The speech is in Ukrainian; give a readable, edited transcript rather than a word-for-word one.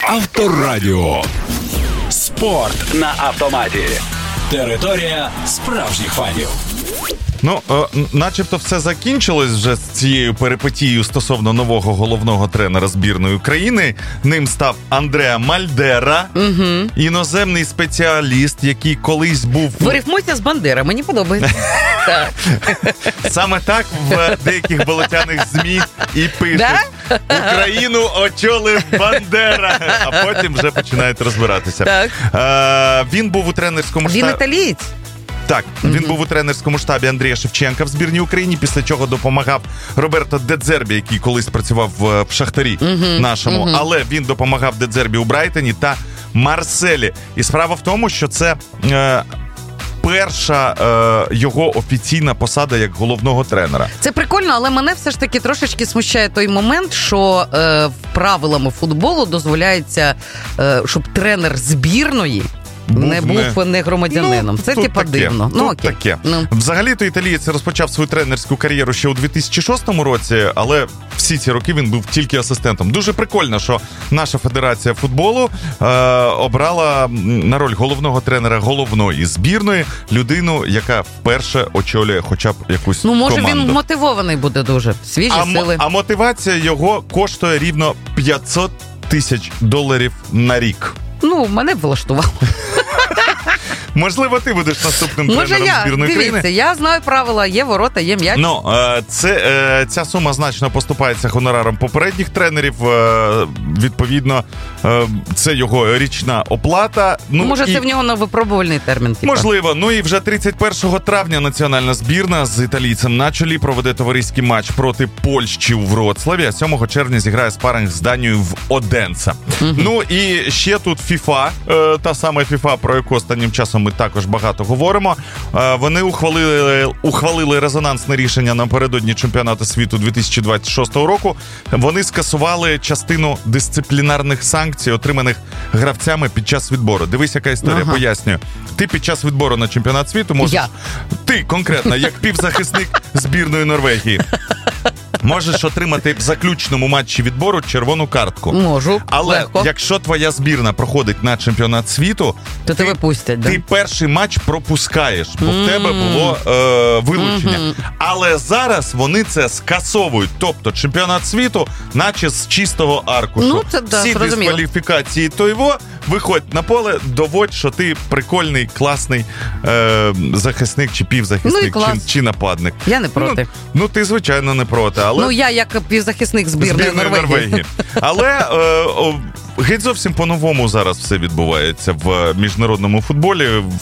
Авторадіо. Спорт на автоматі. Територія справжніх фанів. Ну, начебто все закінчилось вже з цією перипетією стосовно нового головного тренера збірної України. Ним став Андреа Мальдера, іноземний спеціаліст, який колись був... Вирифмуйся з Бандера, мені подобається. Саме так в деяких болотяних ЗМІ і пишуть. Україну очолив Бандера, а потім вже починають розбиратися. Він був у тренерському штабі... Він італієць? Так, він був у тренерському штабі Андрія Шевченка в збірній Україні, після чого допомагав Роберто Де Дзербі, який колись працював в Шахтарі нашому, але він допомагав Де Дзербі у Брайтоні та Марселі. І справа в тому, що це перша його офіційна посада як головного тренера. Це прикольно, але мене все ж таки трошечки смущає той момент, що правилами футболу дозволяється, щоб тренер збірної був не громадянином. Це типа дивно. Ну, окей. Таке. Взагалі-то італієць розпочав свою тренерську кар'єру ще у 2006 році, але всі ці роки він був тільки асистентом. Дуже прикольно, що наша федерація футболу обрала на роль головного тренера головної збірної людину, яка вперше очолює хоча б якусь команду. Може він мотивований буде дуже. Свіжі сили. А мотивація його коштує рівно $500 тисяч на рік. Мене б влаштувало. Можливо, ти будеш наступним тренером збірної країни. Дивіться, я знаю правила, є ворота, є м'яч. Ця сума значно поступається гонорарам попередніх тренерів. Відповідно, це його річна оплата. Може, це в нього на випробувальний термін. Можливо. І вже 31 травня національна збірна з італійцем на чолі проведе товариський матч проти Польщі у Вроцлаві, а 7 червня зіграє спаринг з Данією в Оденсе. І ще тут FIFA, та сама FIFA, про яку останнім часом ми також багато говоримо. Вони ухвалили резонансне рішення напередодні чемпіонату світу 2026 року. Вони скасували частину дисциплінарних санкцій, отриманих гравцями під час відбору. Дивись, яка історія, пояснюю. Ти під час відбору на чемпіонат світу можеш... Ти конкретно, як півзахисник збірної Норвегії, можеш отримати в заключному матчі відбору червону картку. Можу. Але легко. Якщо твоя збірна проходить на чемпіонат світу, то тебе пустять, ти перший матч пропускаєш, бо в тебе було вилучення. Але зараз вони це скасовують. Тобто чемпіонат світу, наче з чистого аркушу. Всі дискваліфікації виходь на поле, доводь, що ти прикольний, класний захисник, чи півзахисник, чи нападник. Я не проти. Ти, звичайно, не проти. Але... я як півзахисник збірної Норвегії. Але геть зовсім по-новому зараз все відбувається в міжнародному футболі.